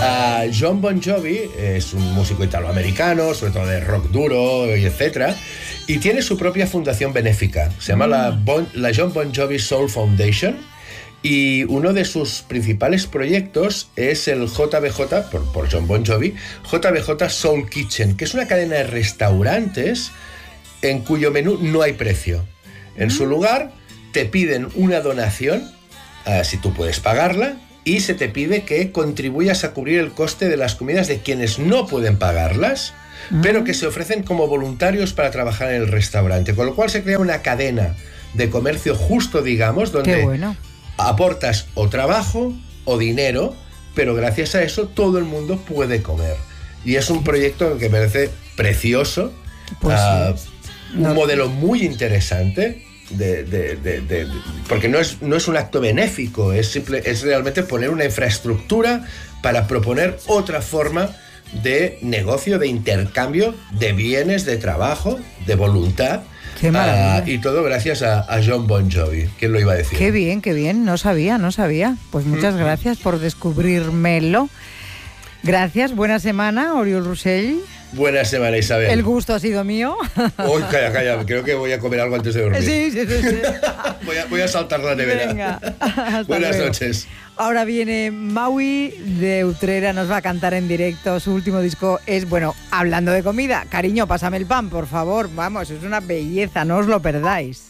Jon Bon Jovi es un músico italoamericano, sobre todo de rock duro y etcétera, y tiene su propia fundación benéfica. Se llama la Jon Bon Jovi Soul Foundation, y uno de sus principales proyectos es el JBJ, por Jon Bon Jovi, JBJ Soul Kitchen, que es una cadena de restaurantes en cuyo menú no hay precio. En su lugar te piden una donación, si tú puedes pagarla, y se te pide que contribuyas a cubrir el coste de las comidas de quienes no pueden pagarlas, pero que se ofrecen como voluntarios para trabajar en el restaurante. Con lo cual se crea una cadena de comercio justo, digamos, donde aportas o trabajo o dinero, pero gracias a eso todo el mundo puede comer. Y es un proyecto que me parece precioso, un modelo muy interesante, porque no es un acto benéfico, es realmente poner una infraestructura para proponer otra forma de negocio, de intercambio de bienes, de trabajo, de voluntad. Qué maravilla. Y todo gracias a Jon Bon Jovi. ¿Quién lo iba a decir? Qué bien, no sabía. Pues muchas gracias por descubrírmelo. Gracias, buena semana, Oriol Russell. Buena semana, Isabel. El gusto ha sido mío. Uy, calla, creo que voy a comer algo antes de dormir. Sí. voy a saltar la nevera. Venga, buenas luego. Noches. Ahora viene Maui de Utrera, nos va a cantar en directo. Su último disco es, hablando de comida. Cariño, pásame el pan, por favor. Vamos, es una belleza, no os lo perdáis.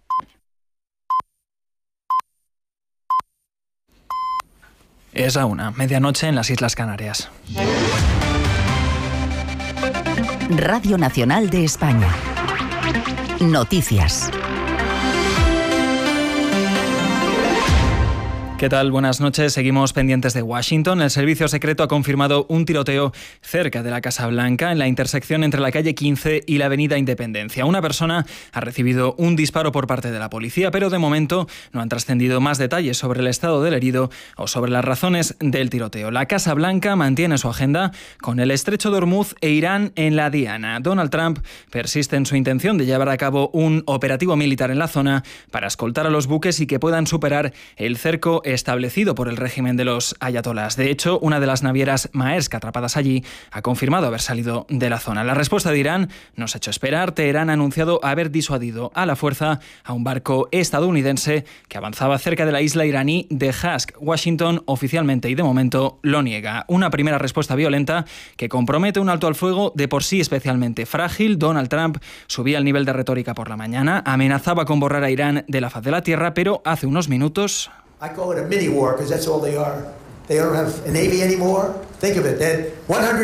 Es la 1:00, medianoche en las Islas Canarias. Radio Nacional de España. Noticias. ¿Qué tal? Buenas noches. Seguimos pendientes de Washington. El servicio secreto ha confirmado un tiroteo cerca de la Casa Blanca, en la intersección entre la calle 15 y la avenida Independencia. Una persona ha recibido un disparo por parte de la policía, pero de momento no han trascendido más detalles sobre el estado del herido o sobre las razones del tiroteo. La Casa Blanca mantiene su agenda con el estrecho de Hormuz e Irán en la diana. Donald Trump persiste en su intención de llevar a cabo un operativo militar en la zona para escoltar a los buques y que puedan superar el cerco establecido por el régimen de los ayatolás. De hecho, una de las navieras Maersk atrapadas allí ha confirmado haber salido de la zona. La respuesta de Irán nos ha hecho esperar. Teherán ha anunciado haber disuadido a la fuerza a un barco estadounidense que avanzaba cerca de la isla iraní de Hask. Washington oficialmente y de momento lo niega. Una primera respuesta violenta que compromete un alto al fuego de por sí especialmente frágil. Donald Trump subía el nivel de retórica por la mañana, amenazaba con borrar a Irán de la faz de la tierra, pero hace unos minutos... I call it a mini war because that's all they are. They don't have a navy anymore. Think of it, they had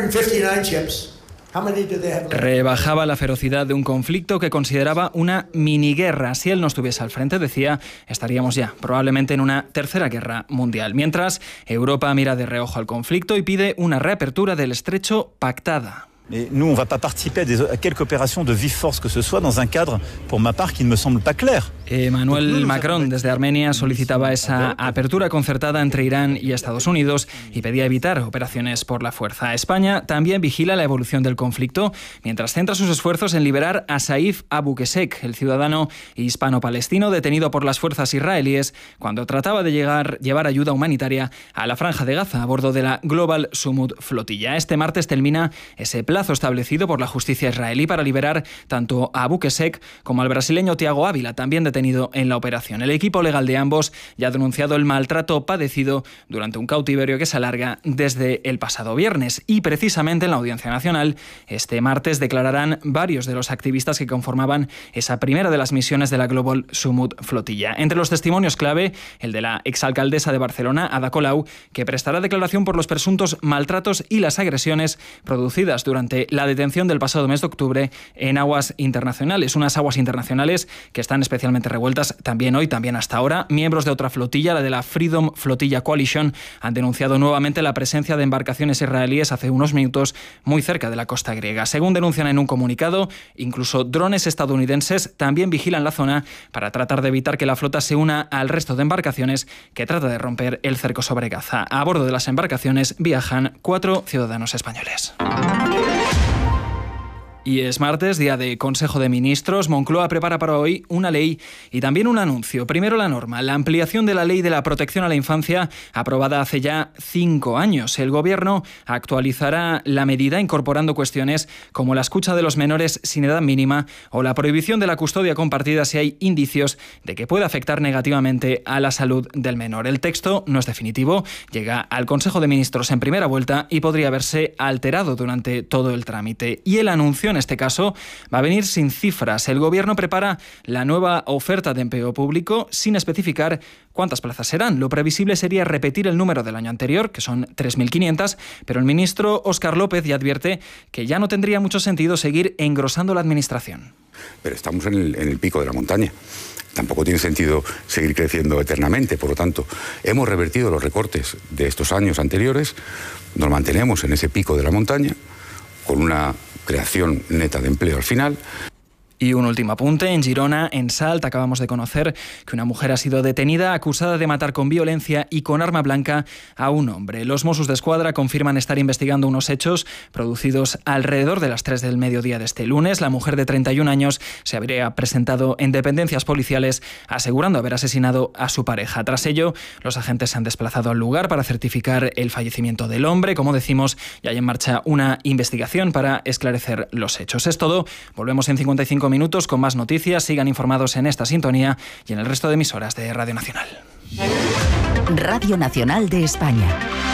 159 ships. How many do they have? Rebajaba la ferocidad de un conflicto que consideraba una miniguerra. Si él no estuviese al frente, decía, estaríamos ya probablemente en una tercera guerra mundial. Mientras, Europa mira de reojo al conflicto y pide una reapertura del estrecho pactada. Mais nous, on ne va pas participer à quelque opération de vive force que ce soit dans un cadre, pour ma part, qui ne me semble pas clair. Emmanuel Macron, desde Armenia, solicitaba esa apertura concertada entre Irán y Estados Unidos y pedía evitar operaciones por la fuerza. España también vigila la evolución del conflicto, mientras centra sus esfuerzos en liberar a Saif Abu Qusseq, el ciudadano hispano-palestino detenido por las fuerzas israelíes cuando trataba de llevar ayuda humanitaria a la Franja de Gaza a bordo de la Global Sumud flotilla. Este martes termina ese plazo establecido por la justicia israelí para liberar tanto a Abu Qusseq como al brasileño Thiago Ávila, también detenido en la operación. El equipo legal de ambos ya ha denunciado el maltrato padecido durante un cautiverio que se alarga desde el pasado viernes. Y precisamente en la Audiencia Nacional, este martes declararán varios de los activistas que conformaban esa primera de las misiones de la Global Sumud flotilla. Entre los testimonios clave, el de la exalcaldesa de Barcelona, Ada Colau, que prestará declaración por los presuntos maltratos y las agresiones producidas durante la detención del pasado mes de octubre en aguas internacionales. Unas aguas internacionales que están especialmente revueltas también hoy, también hasta ahora. Miembros de otra flotilla, la de la Freedom Flotilla Coalition, han denunciado nuevamente la presencia de embarcaciones israelíes hace unos minutos muy cerca de la costa griega. Según denuncian en un comunicado, incluso drones estadounidenses también vigilan la zona para tratar de evitar que la flota se una al resto de embarcaciones que trata de romper el cerco sobre Gaza. A bordo de las embarcaciones viajan 4 ciudadanos españoles. Y es martes, día de Consejo de Ministros. Moncloa prepara para hoy una ley y también un anuncio. Primero la norma, la ampliación de la Ley de la Protección a la Infancia, aprobada hace ya 5 años. El Gobierno actualizará la medida incorporando cuestiones como la escucha de los menores sin edad mínima o la prohibición de la custodia compartida si hay indicios de que puede afectar negativamente a la salud del menor. El texto no es definitivo, llega al Consejo de Ministros en primera vuelta y podría verse alterado durante todo el trámite. Y el anuncio, en este caso, va a venir sin cifras. El Gobierno prepara la nueva oferta de empleo público sin especificar cuántas plazas serán. Lo previsible sería repetir el número del año anterior, que son 3.500, pero el ministro Óscar López ya advierte que ya no tendría mucho sentido seguir engrosando la administración. Pero estamos en el pico de la montaña. Tampoco tiene sentido seguir creciendo eternamente. Por lo tanto, hemos revertido los recortes de estos años anteriores, nos mantenemos en ese pico de la montaña, con una creación neta de empleo al final. Y un último apunte. En Girona, en Salt, acabamos de conocer que una mujer ha sido detenida acusada de matar con violencia y con arma blanca a un hombre. Los Mossos d'Esquadra confirman estar investigando unos hechos producidos alrededor de las 3 del mediodía de este lunes. La mujer de 31 años se habría presentado en dependencias policiales asegurando haber asesinado a su pareja. Tras ello, los agentes se han desplazado al lugar para certificar el fallecimiento del hombre. Como decimos, ya hay en marcha una investigación para esclarecer los hechos. Es todo. Volvemos en 55 minutos con más noticias. Sigan informados en esta sintonía y en el resto de emisoras de Radio Nacional. Radio Nacional de España.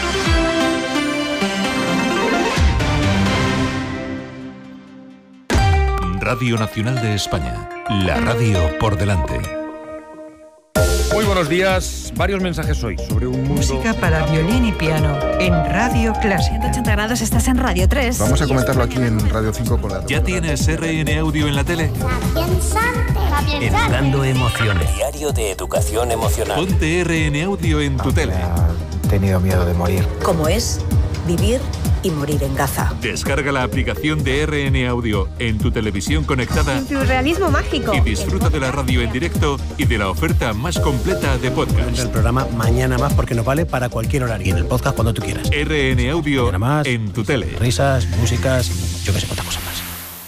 Radio Nacional de España. La radio por delante. Muy buenos días. Varios mensajes hoy sobre un mundo... Música para violín y piano en Radio Clásica. 180 grados, estás en Radio 3. Vamos a comentarlo aquí en Radio 5 con la... ¿Ya tienes RN Audio en la tele? Educando emociones. Diario de educación emocional. Ponte RN Audio en tu tele. He tenido miedo de morir. ¿Cómo es vivir y morir en Gaza? Descarga la aplicación de RN Audio en tu televisión conectada. En tu realismo mágico. Y disfruta de la radio en directo y de la oferta más completa de podcast. El programa Mañana Más porque nos vale para cualquier horario. Y en el podcast cuando tú quieras. RN Audio más, en tu tele. Risas, músicas y yo que sé cuántas cosas más.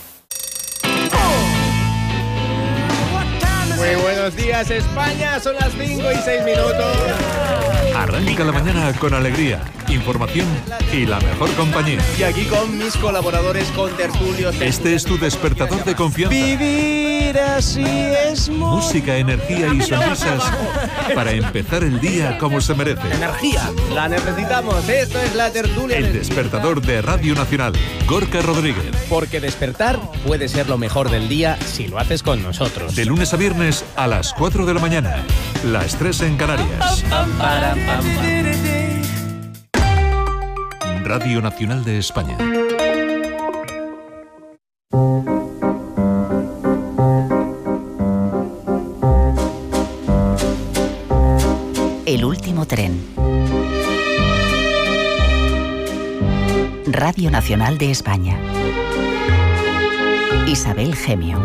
Muy buenos días, España. Son las 5 y 6 minutos. Arranca la mañana con alegría, información y la mejor compañía. Y aquí con mis colaboradores, con tertulios. Este es tu despertador de confianza. Vivir así es música, energía y sonrisas para empezar el día como se merece. Energía, la necesitamos. Esto es la tertulia. El despertador de Radio Nacional, Gorka Rodríguez. Porque despertar puede ser lo mejor del día si lo haces con nosotros. De lunes a viernes a las 4 de la mañana. Las 3 en Canarias. Radio Nacional de España. El último tren. Radio Nacional de España. Isabel Gemio.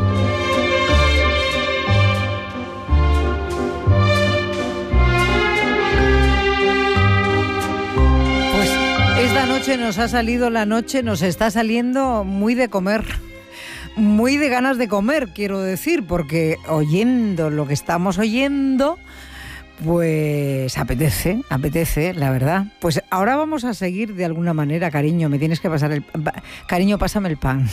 Esta noche nos ha salido la noche, nos está saliendo muy de comer, muy de ganas de comer, quiero decir, porque oyendo lo que estamos oyendo, pues apetece, la verdad. Pues ahora vamos a seguir de alguna manera, cariño, me tienes que pasar el... Cariño, pásame el pan.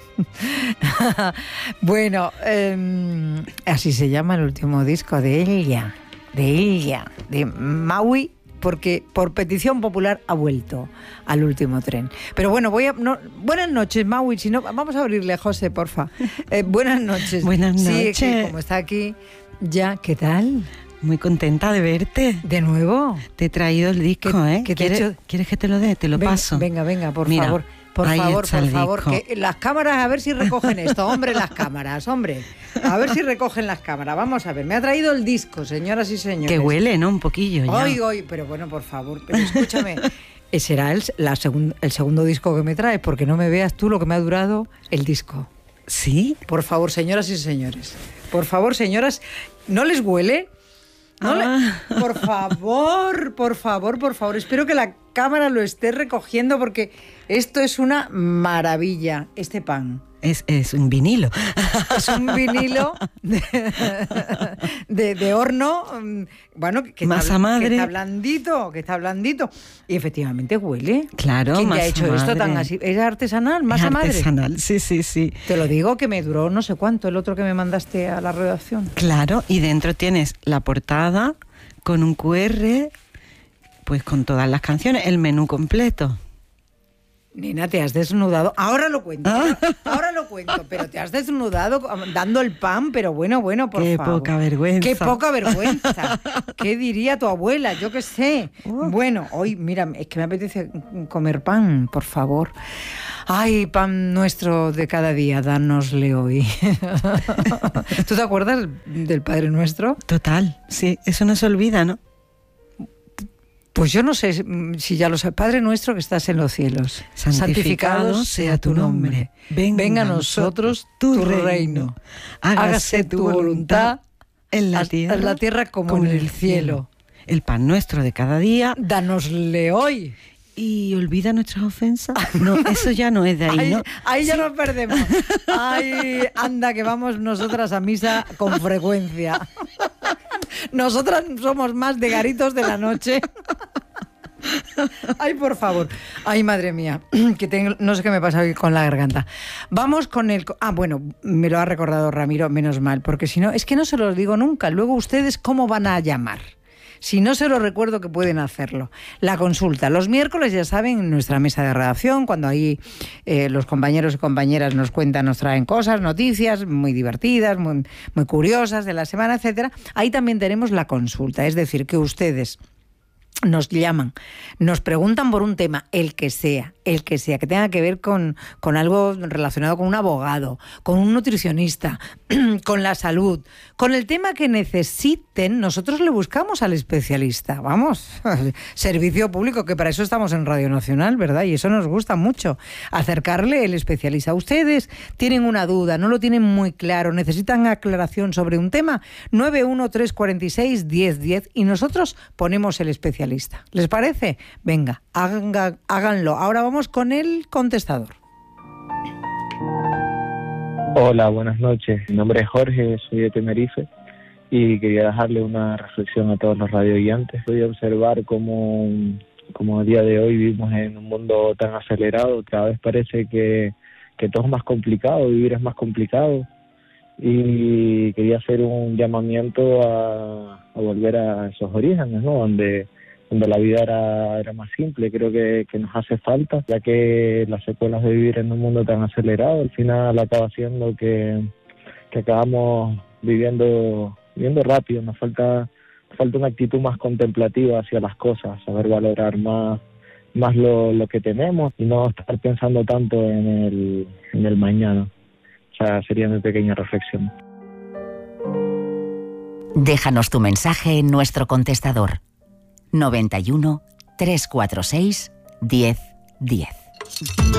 Bueno, así se llama el último disco de ella, de Maui, porque por petición popular ha vuelto al último tren. Pero bueno, buenas noches, Maui. Si no, vamos a abrirle a José, porfa. Buenas noches. Buenas noches. Sí, como está aquí ya, ¿qué tal? Muy contenta de verte. ¿De nuevo? Te he traído el disco, ¿eh? ¿Quieres que te lo dé? Te lo paso. Venga, por Mira, favor. Por favor, disco. que las cámaras a ver si recogen esto, hombre, las cámaras, hombre. A ver si recogen las cámaras. Vamos a ver, me ha traído el disco, señoras y señores. Que huele, ¿no? Un poquillo ya. Ay, pero bueno, por favor, pero escúchame. Será el segundo disco que me traes, porque no me veas tú lo que me ha durado el disco. ¿Sí? Por favor, señoras y señores. Por favor, señoras, ¿no les huele? Por favor. Espero que la cámara lo esté recogiendo porque esto es una maravilla, este pan. Es un vinilo. Es un vinilo de horno, bueno, que masa madre. Que está blandito. Y efectivamente huele. Claro, ¿Quién te masa ha hecho esto tan madre. así? ¿Es artesanal? ¿Masa Es madre? artesanal, sí. Te lo digo que me duró no sé cuánto, el otro que me mandaste a la redacción. Claro, y dentro tienes la portada con un QR, pues con todas las canciones, el menú completo. Nena, te has desnudado. Ahora lo cuento, pero te has desnudado dando el pan, pero bueno, por favor. Qué poca vergüenza. Qué poca vergüenza. ¿Qué diría tu abuela? Yo qué sé. Bueno, hoy, mira, es que me apetece comer pan, por favor. Ay, pan nuestro de cada día, dánosle hoy. ¿Tú te acuerdas del Padre Nuestro? Total, sí, eso no se olvida, ¿no? Pues yo no sé si ya lo sabes. Padre Nuestro que estás en los cielos, santificado sea tu nombre. Venga a nosotros tu reino. Hágase tu voluntad en la tierra como en el cielo. El pan nuestro de cada día, dánosle hoy. ¿Y olvida nuestras ofensas? No, eso ya no es de ahí, ¿no? Ahí ya nos perdemos. Ay, anda, que vamos nosotras a misa con frecuencia. Nosotras somos más de garitos de la noche. Ay, por favor. Ay, madre mía, que tengo, no sé qué me pasa hoy con la garganta. Vamos con el... bueno, me lo ha recordado Ramiro, menos mal, porque si no, es que no se los digo nunca. Luego ustedes, ¿cómo van a llamar? Si no se lo recuerdo, que pueden hacerlo. La consulta. Los miércoles, ya saben, en nuestra mesa de redacción, cuando ahí los compañeros y compañeras nos cuentan, nos traen cosas, noticias muy divertidas, muy curiosas de la semana, etcétera. Ahí también tenemos la consulta. Es decir, que ustedes nos llaman, nos preguntan por un tema, el que sea, que tenga que ver con algo relacionado con un abogado, con un nutricionista, con la salud, con el tema que necesiten, nosotros le buscamos al especialista. Vamos, servicio público, que para eso estamos en Radio Nacional, ¿verdad? Y eso nos gusta mucho, acercarle el especialista. Ustedes tienen una duda, no lo tienen muy claro, necesitan aclaración sobre un tema, 913461010 y nosotros ponemos el especialista. ¿Les parece? Venga, háganlo. Ahora vamos con el contestador. Hola, buenas noches. Mi nombre es Jorge, soy de Tenerife y quería dejarle una reflexión a todos los radioyentes. Voy a observar cómo a día de hoy vivimos en un mundo tan acelerado. Cada vez parece que todo es más complicado, vivir es más complicado. Y quería hacer un llamamiento a volver a esos orígenes, ¿no? Donde la vida era más simple. Creo que nos hace falta, ya que las secuelas de vivir en un mundo tan acelerado al final acaba siendo que acabamos viviendo rápido. Nos falta una actitud más contemplativa hacia las cosas, saber valorar más lo que tenemos y no estar pensando tanto en el mañana. O sea, sería mi pequeña reflexión. Déjanos tu mensaje en nuestro contestador 91 346 1010.